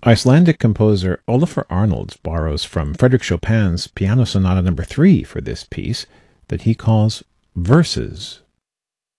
Icelandic composer Olafur Arnalds borrows from Frédéric Chopin's Piano Sonata No. 3 for this piece that he calls Verses.